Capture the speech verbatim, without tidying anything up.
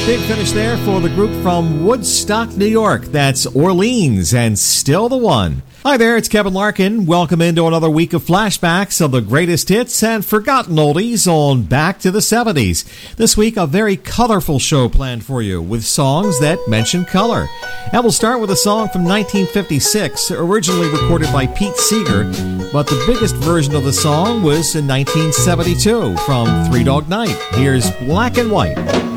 Big finish there for the group from Woodstock, New York. That's Orleans and Still the One. Hi there, it's Kevin Larkin. Welcome into another week of flashbacks of the greatest hits and forgotten oldies on Back to the seventies. This week, a very colorful show planned for you with songs that mention color. And we'll start with a song from nineteen fifty-six, originally recorded by Pete Seeger, but the biggest version of the song was in nineteen seventy-two from Three Dog Night. Here's Black and White.